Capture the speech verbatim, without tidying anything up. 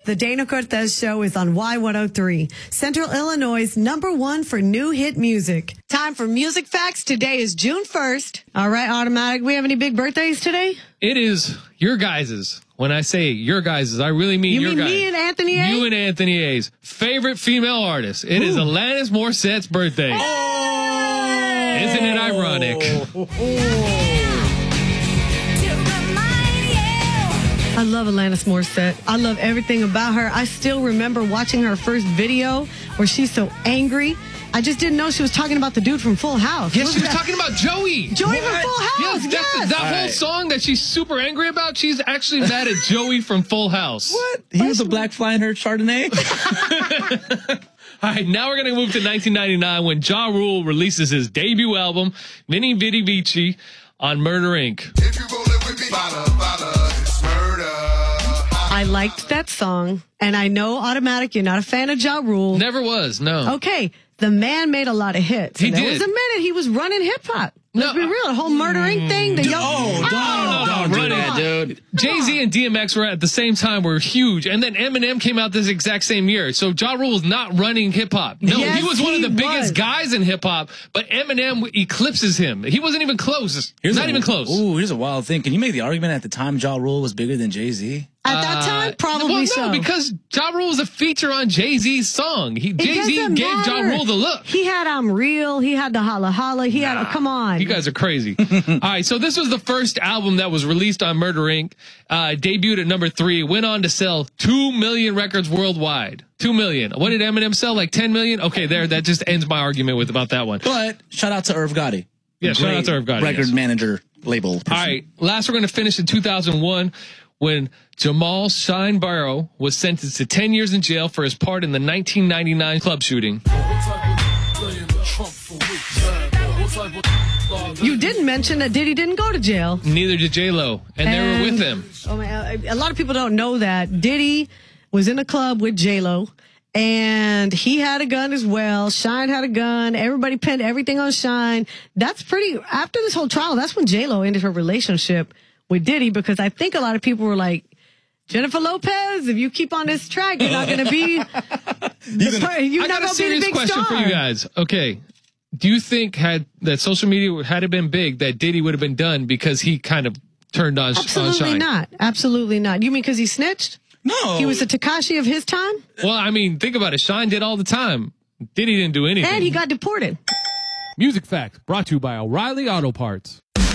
The Dana Cortez Show is on Y one oh three, Central Illinois' number one for new hit music. Time for music facts. Today is June first. All right, Automatic. We have any big birthdays today? It is your guys's. When I say your guys's, I really mean you your mean guys. me and Anthony A? You and Anthony A's favorite female artist. It Ooh. is Alanis Morissette's birthday. Hey! Isn't it ironic? Oh. I love Alanis Morissette. I love everything about her. I still remember watching her first video where she's so angry. I just didn't know she was talking about the dude from Full House. Yes, she was that? talking about Joey. Joey what? from Full House, yes. yes. That, that whole right. song that she's super angry about, she's actually mad at Joey from Full House. What? He was a black fly in her Chardonnay? All right, now we're going to move to nineteen ninety-nine when Ja Rule releases his debut album, Veni Vidi Vici, on Murder, Incorporated. If you roll it with me, follow, follow, it's murder. I liked that song, and I know, Automatic, you're not a fan of Ja Rule. Never was, no. Okay, the man made a lot of hits. He and there did. was a minute he was running hip-hop. Let's no, be real. The whole Murder, Incorporated thing. The dude, young, oh, don't, oh, don't, don't do that, dude. Jay-Z and D M X were at the same time, were huge. And then Eminem came out this exact same year. So Ja Rule was not running hip-hop. No, yes, he was one of the was. biggest guys in hip-hop, but Eminem eclipses him. He wasn't even close. Here's not a, even close. Ooh, here's a wild thing. Can you make the argument at the time Ja Rule was bigger than Jay-Z? At that time, probably uh, well, no, so. because Ja Rule was a feater on Jay-Z's song. He, Jay-Z gave Ja Rule the look. He had I'm Real. He had the Holla Holla. He nah, had, come on. You guys are crazy. All right, so this was the first album that was released on Murder, Incorporated. Uh, debuted at number three, went on to sell two million records worldwide. two million. What did Eminem sell? Like ten million? Okay, there, that just ends my argument with about that one. But shout out to Irv Gotti. Yeah, shout out to Irv Gotti. Record yes. manager label person. All right, last we're going to finish in two thousand one when Jamal Shine Barrow was sentenced to ten years in jail for his part in the nineteen ninety-nine club shooting. You didn't mention that Diddy didn't go to jail. Neither did J-Lo, and, and they were with him. Oh man, a lot of people don't know that. Diddy was in a club with J-Lo, and he had a gun as well. Shine had a gun. Everybody pinned everything on Shine. That's pretty, after this whole trial, that's when J-Lo ended her relationship with Diddy, because I think a lot of people were like, Jennifer Lopez, if you keep on this track, you're not going to be, the per- you're I not got a going to be the serious big question star. for you guys. Okay. Do you think had that social media had it been big, that Diddy would have been done because he kind of turned on, Absolutely on Shine? not. Absolutely not. You mean because he snitched? No. He was the Tekashi of his time? Well, I mean, think about it. Shine did all the time. Diddy didn't do anything. And he got deported. Music Facts brought to you by O'Reilly Auto Parts.